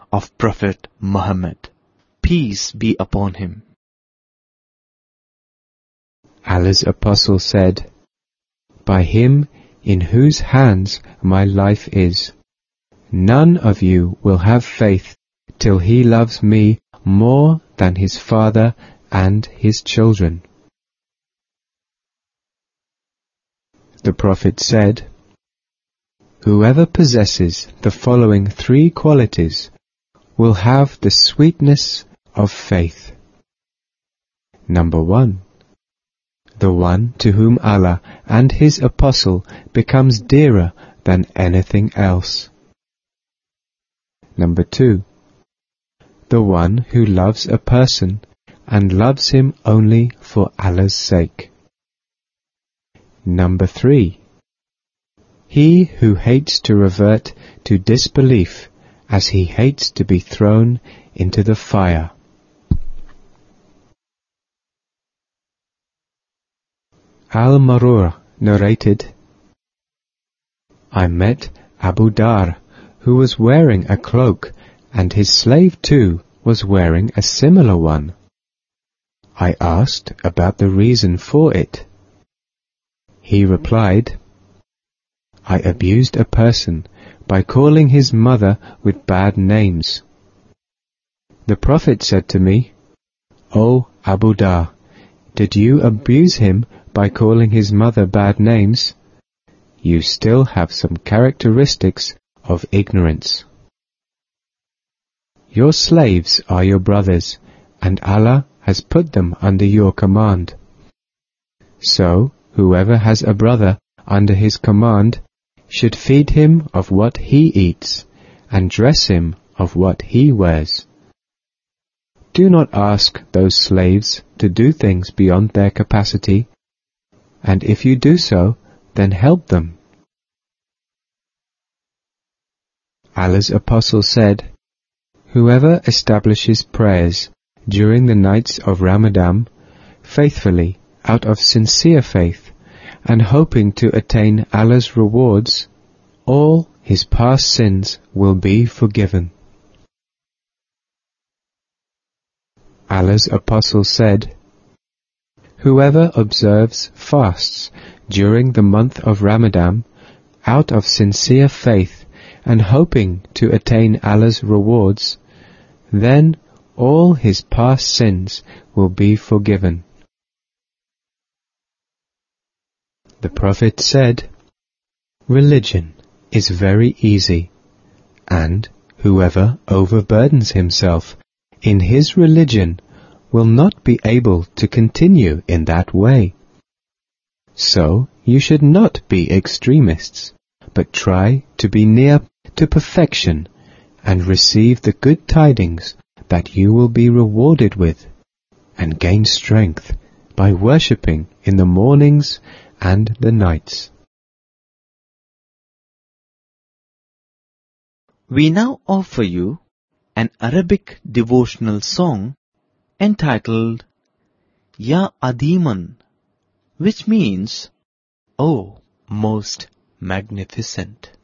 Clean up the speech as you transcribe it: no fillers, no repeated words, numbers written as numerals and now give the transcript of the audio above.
of Prophet Muhammad, peace be upon him. Allah's Apostle said, "By him in whose hands my life is, none of you will have faith till he loves me more than his father and his children." The Prophet said, "Whoever possesses the following three qualities will have the sweetness of faith. Number 1, the one to whom Allah and His Apostle becomes dearer than anything else. Number 2, the one who loves a person and loves him only for Allah's sake. Number 3, he who hates to revert to disbelief as he hates to be thrown into the fire." Al-Marur narrated, "I met Abu Dar, who was wearing a cloak, and his slave too was wearing a similar one. I asked about the reason for it. He replied, I abused a person by calling his mother with bad names. The Prophet said to me, O Abu Dar, did you abuse him by calling his mother bad names? You still have some characteristics of ignorance. Your slaves are your brothers, and Allah has put them under your command. So, whoever has a brother under his command should feed him of what he eats, and dress him of what he wears. Do not ask those slaves to do things beyond their capacity, and if you do so, then help them." Allah's Apostle said, "Whoever establishes prayers during the nights of Ramadan faithfully out of sincere faith and hoping to attain Allah's rewards, all his past sins will be forgiven." Allah's Apostle said, "Whoever observes fasts during the month of Ramadan out of sincere faith and hoping to attain Allah's rewards, then all his past sins will be forgiven." The Prophet said, "Religion is very easy, and whoever overburdens himself in his religion will not be able to continue in that way. So you should not be extremists, but try to be near to perfection and receive the good tidings that you will be rewarded with, and gain strength by worshipping in the mornings and the nights." We now offer you an Arabic devotional song entitled Ya Adiman, which means, O most magnificent.